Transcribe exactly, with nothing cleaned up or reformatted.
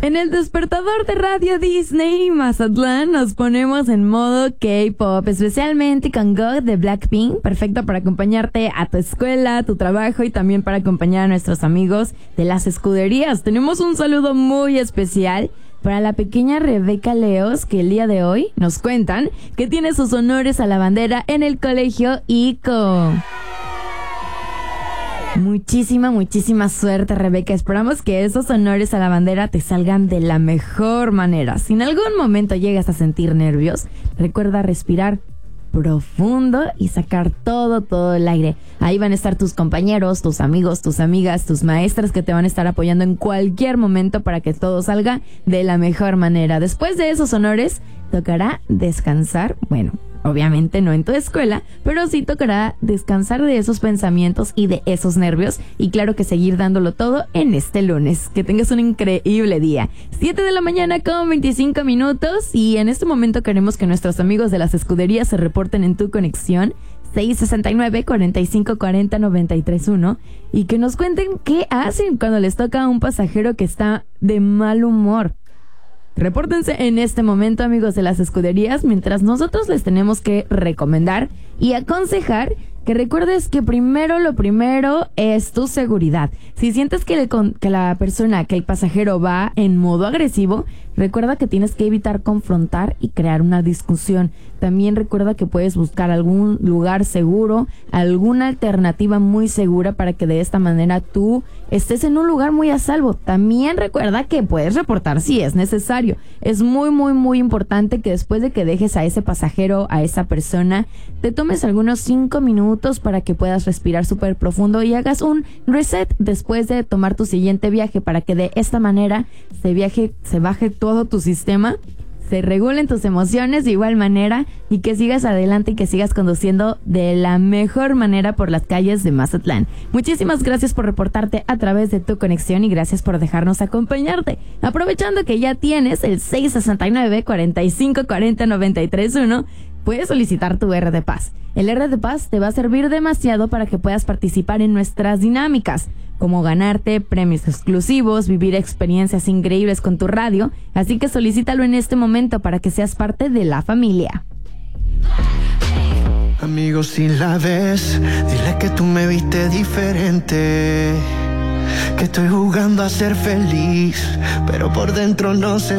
En el despertador de Radio Disney Mazatlán nos ponemos en modo K-pop, especialmente con Go de Blackpink, perfecto para acompañarte a tu escuela, a tu trabajo y también para acompañar a nuestros amigos de las escuderías. Tenemos un saludo muy especial para la pequeña Rebeca Leos, que el día de hoy nos cuentan que tiene sus honores a la bandera en el colegio I C O. Muchísima, muchísima suerte, Rebeca. Esperamos que esos honores a la bandera te salgan de la mejor manera. Si en algún momento llegas a sentir nervios, recuerda respirar profundo y sacar todo, todo el aire. Ahí van a estar tus compañeros, tus amigos, tus amigas, tus maestras que te van a estar apoyando en cualquier momento para que todo salga de la mejor manera. Después de esos honores, tocará descansar. Bueno, obviamente no en tu escuela, pero sí tocará descansar de esos pensamientos y de esos nervios y claro que seguir dándolo todo en este lunes. Que tengas un increíble día. siete de la mañana con veinticinco minutos y en este momento queremos que nuestros amigos de las escuderías se reporten en tu conexión seis sesenta y nueve, cuarenta y cinco cuarenta, noventa y tres uno y que nos cuenten qué hacen cuando les toca a un pasajero que está de mal humor. Repórtense en este momento, amigos de las escuderías, mientras nosotros les tenemos que recomendar y aconsejar que recuerdes que primero lo primero es tu seguridad. Si sientes que, el, que la persona, que el pasajero va en modo agresivo, recuerda que tienes que evitar confrontar y crear una discusión. También recuerda que puedes buscar algún lugar seguro, alguna alternativa muy segura para que de esta manera tú estés en un lugar muy a salvo. También recuerda que puedes reportar si es necesario. Es muy, muy, muy importante que después de que dejes a ese pasajero, a esa persona, te tomes algunos cinco minutos para que puedas respirar súper profundo y hagas un reset después de tomar tu siguiente viaje para que de esta manera se viaje, se baje todo tu sistema, se regulen tus emociones de igual manera y que sigas adelante y que sigas conduciendo de la mejor manera por las calles de Mazatlán. Muchísimas gracias por reportarte a través de tu conexión y gracias por dejarnos acompañarte. Aprovechando que ya tienes el seis sesenta y nueve, cuarenta y cinco cuarenta, noventa y tres uno, puedes solicitar tu R de Paz. El R de Paz te va a servir demasiado para que puedas participar en nuestras dinámicas, como ganarte premios exclusivos, vivir experiencias increíbles con tu radio, así que solicítalo en este momento para que seas parte de la familia. Amigos, si la ves, dile que tú me viste diferente, que estoy jugando a ser feliz, pero por dentro no sé